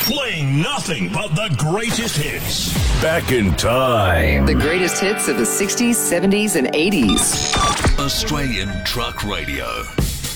Playing nothing but the greatest hits. Back in time. The greatest hits of the 60s, 70s, and 80s. Australian Truck Radio.